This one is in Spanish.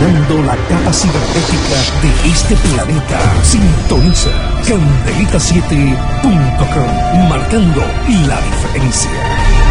iluminando la capa cibernética de este planeta. Sintoniza Candelita7.com, marcando la diferencia.